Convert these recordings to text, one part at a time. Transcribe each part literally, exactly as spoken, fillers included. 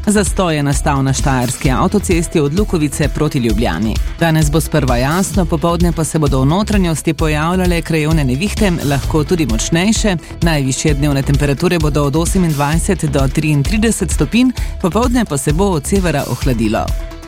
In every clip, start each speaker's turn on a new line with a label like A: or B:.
A: Zastoj je nastal na štajerski avtocesti od Lukovice proti Ljubljani. Danes bo sprva jasno, popoldne pa se bodo v notranjosti pojavljale krajevne nevihte, lahko tudi močnejše. Najvišje dnevne temperature bodo od osemindvajset do triintrideset stopinj, popoldne pa se bo od severa ohladilo.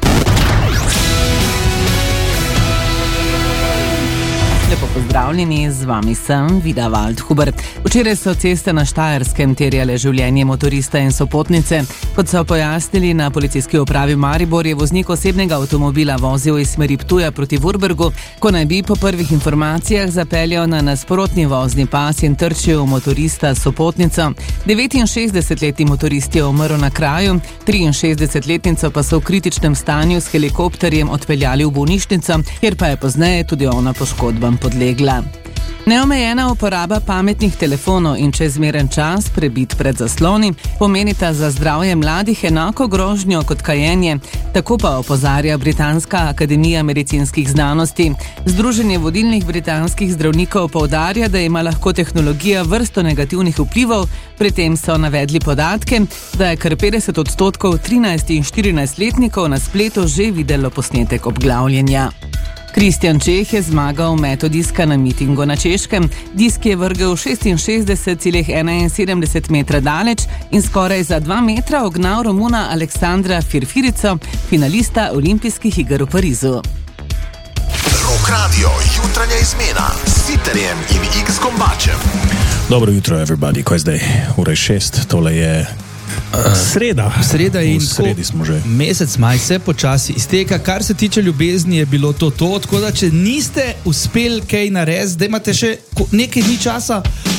A: Lepo pozdravljeni, z vami sem Vida Waldhuber. Včeraj so ceste na Štajerskem terjale življenje motorista in sopotnice. Kot so pojasnili na policijski upravi Maribor, je voznik osebnega avtomobila vozil iz smeri Ptuja proti Vurbergu, ko naj bi po prvih informacijah zapeljal na nasprotni vozni pas in trčil v motorista sopotnico. devetinšestdesetletni motorist je umrl na kraju, triinšestdesetletnico pa so v kritičnem stanju s helikopterjem odpeljali v bolnišnico, kjer pa je pozneje tudi ona poškodbam podlegla. Neomejena uporaba pametnih telefonov in čezmeren čas, prebit pred zasloni, pomenita za zdravje mladih enako grožnjo kot kajenje. Tako pa opozarja Britanska akademija medicinskih znanosti. Združenje vodilnih britanskih zdravnikov poudarja, da ima lahko tehnologija vrsto negativnih vplivov. Pri tem so navedli podatke, da je kar petdeset odstotkov trinajst- in štirinajstletnikov na spletu že videlo posnetek obglavljenja. Kristjan Čeh je zmagal v metu diska na mitingu na Češkem. Disk je vrgel šestinšestdeset celih enainsedemdeset metra daleč in skoraj za dva metra ognal Romuna Aleksandra Firfirico, finalista olimpijskih iger v Parizu.
B: Rock Radio, jutranja izmena s Siterjem in X Kombačem.
C: Dobro jutro, everybody, ko je zdaj? Ura je šest, tole je sreda.
D: Sreda in
C: sredi smo že.
D: Mesec maj se počasi izteka. Kar se tiče ljubezni, je bilo to to. Tako da, če niste uspeli kaj narediti, da imate še nekaj dni časa,